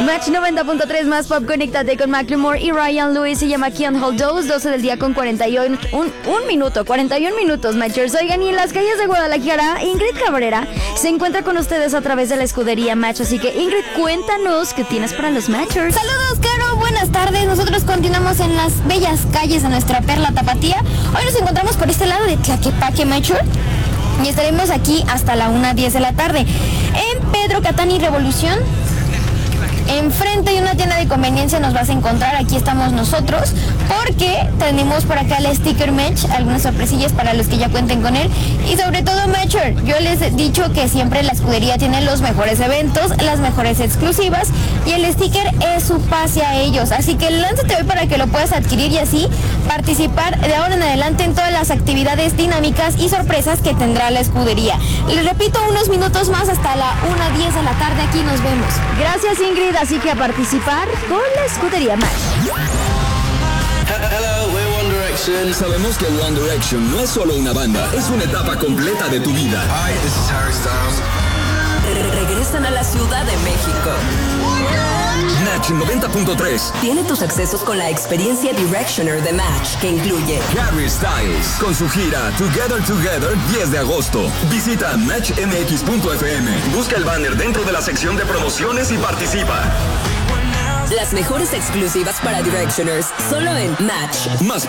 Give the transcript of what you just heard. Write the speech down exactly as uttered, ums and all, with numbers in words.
Match noventa punto tres más pop, conéctate con Macklemore y Ryan Lewis. Se llama Can't Hold Those, doce del día con cuarenta y uno, un, un minuto, cuarenta y uno minutos, Matchers. Oigan, y en las calles de Guadalajara, Ingrid Cabrera se encuentra con ustedes a través de la escudería Match. Así que, Ingrid, cuéntanos qué tienes para los Matchers. Saludos, Caro, buenas tardes. Nosotros continuamos en las bellas calles de nuestra perla tapatía. Hoy nos encontramos por este lado de Tlaquepaque, Matcher, y estaremos aquí hasta la una diez de la tarde. En Pedro Catani Revolución, enfrente de una tienda de conveniencia nos vas a encontrar. Aquí estamos nosotros porque tenemos por acá el sticker match, algunas sorpresillas para los que ya cuenten con él. Y sobre todo, Matcher, yo les he dicho que siempre la escudería tiene los mejores eventos, las mejores exclusivas, y el sticker es su pase a ellos. Así que lánzate hoy para que lo puedas adquirir y así participar de ahora en adelante en todas las actividades dinámicas y sorpresas que tendrá la escudería. Les repito, unos minutos más hasta la una diez de la tarde. Aquí nos vemos. Gracias, Ingrid. Así que a participar con la escudería Match. Hello, we're One Direction. Sabemos que One Direction no es solo una banda, es una etapa completa de tu vida. Hi, this is Harry Styles. Re- regresan a la Ciudad de México. Match noventa punto tres Tiene tus accesos con la experiencia Directioner de Match, que incluye Harry Styles con su gira Together Together diez de agosto. Visita match m x punto f m. Busca el banner dentro de la sección de promociones y participa. las mejores exclusivas para Directioners, solo en Match. Más